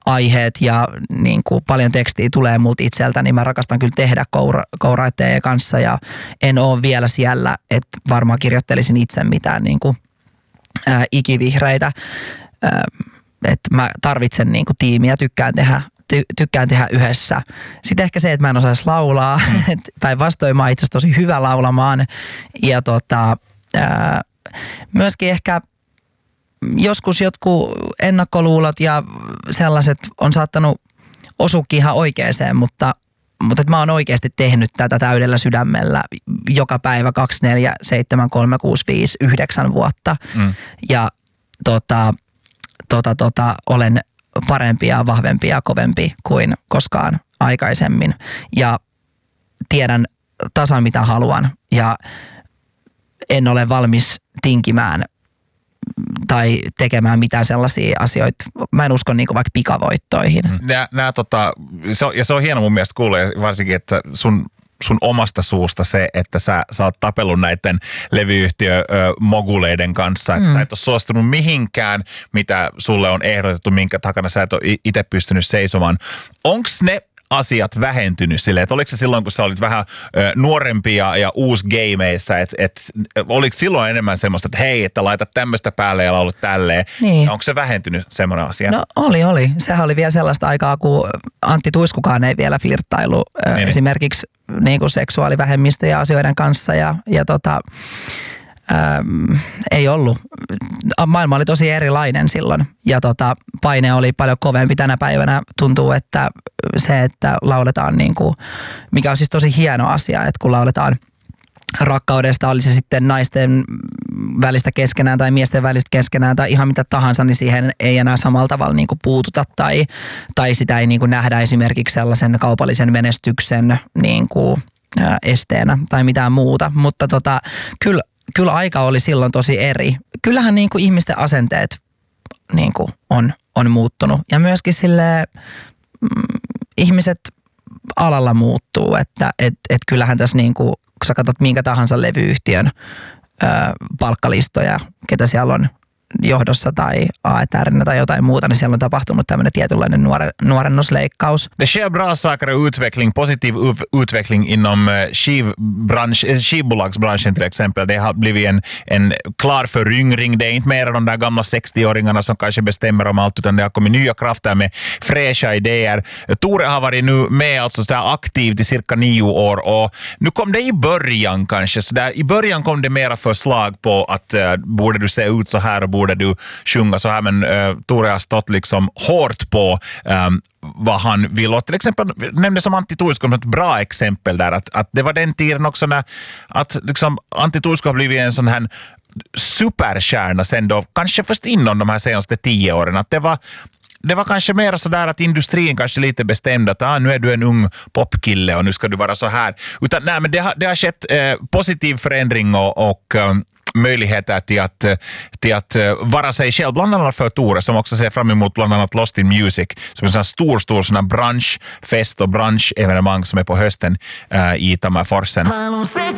aiheet ja niin kuin paljon tekstiä tulee multa itseltä, niin mä rakastan kyllä tehdä kouraitteen kanssa ja en ole vielä siellä, että varmaan kirjoittelisin itse mitään niin kuin, ikivihreitä. Että mä tarvitsen niin kuin tiimiä, tykkään tehdä yhdessä. Sitten ehkä se, että mä en osaisi laulaa. Päinvastoin mä oon itse asiassa tosi hyvä laulamaan. Ja myöskin ehkä joskus jotkut ennakkoluulot ja sellaiset on saattanut osuukin ihan oikeeseen, mutta että mä oon oikeasti tehnyt tätä täydellä sydämellä joka päivä 2, 4, 7, 3, 6, 5, 9 vuotta. Ja olen parempi ja vahvempi ja kovempi kuin koskaan aikaisemmin. Ja tiedän tasan mitä haluan ja en ole valmis tinkimään tai tekemään mitään sellaisia asioita. Mä en usko niinku vaikka pikavoittoihin. Se on hieno mun mielestä kuulla, varsinkin, että sun omasta suusta se, että sä oot tapellut näiden levyyhtiö-moguleiden kanssa. Että sä et ole suostunut mihinkään, mitä sulle on ehdotettu, minkä takana sä et ole itse pystynyt seisomaan. Onks ne asiat vähentynyt silleen, että oliko se silloin, kun sä olit vähän nuorempi ja uusi gameissa, että oliko silloin enemmän semmoista, että hei, että laita tämmöistä päälle ja laulat tälleen. Niin. Onko se vähentynyt semmoinen asia? No oli. Sehän oli vielä sellaista aikaa, kun Antti Tuiskukaan ei vielä flirttailu esimerkiksi niin kuin seksuaalivähemmistöjen asioiden kanssa ja ei ollut. Maailma oli tosi erilainen silloin ja paine oli paljon kovempi. Tänä päivänä tuntuu, että se, että lauletaan niin kuin, mikä on siis tosi hieno asia, että kun lauletaan rakkaudesta, oli se sitten naisten välistä keskenään tai miesten välistä keskenään tai ihan mitä tahansa, niin siihen ei enää samalla tavalla niin kuin puututa tai sitä ei niin kuin nähdä esimerkiksi sellaisen kaupallisen menestyksen niin kuin esteenä tai mitään muuta, mutta kyllä aika oli silloin tosi eri. Kyllähän niin kuin ihmisten asenteet niin kuin on muuttunut ja myöskin ihmiset alalla muuttuu, että kyllähän tässä niin kuin, kun sä katsot minkä tahansa levyyhtiön palkkalistoja, ketä siellä on johdossa tai AET:nä tai jotain muuta, niin siellä on tapahtunut tämmöinen tietynlainen nuorennusleikkaus. Det sker bra saker och utveckling, positiv utveckling inom skivbolagsbranschen till exempel. Det har blivit en klar föryngring. Det är inte mer de där gamla 60-åringarna som kanske bestämmer om allt, utan det har kommit nya krafter med fräscha idéer. Tore har varit nu med alltså så där aktivt i cirka 9 år och nu kom det i början kanske så där. I början kom det mera förslag på att borde du se ut så här och borde du sjunga så här, men Tore har stått liksom hårt på vad han vill. Och till exempel nämnde som Antti Tuisko som ett bra exempel där, att det var den tiden också när att liksom Antti Tuisko har blivit en sån här superstjärna sen då, kanske först inom de här senaste 10 åren, att det var kanske mer så där att industrin kanske lite bestämde att nu är du en ung popkille och nu ska du vara så här. Utan nej, men det har skett positiv förändring och möjligheter till att vara sig själv, bland annat för Tore som också ser fram emot bland annat Lost in Music som en sån stor sån branschfest och branschevenemang som är på hösten i Tammerforsen.